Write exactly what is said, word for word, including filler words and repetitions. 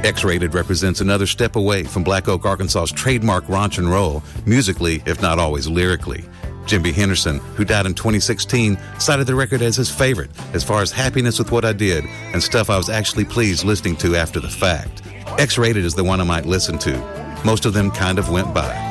X-Rated represents another step away from Black Oak, Arkansas's trademark raunch and roll, musically, if not always lyrically. Jimby Henderson, who died in twenty sixteen, cited the record as his favorite as far as happiness with what I did and stuff I was actually pleased listening to after the fact. X-Rated is the one I might listen to. Most of them kind of went by.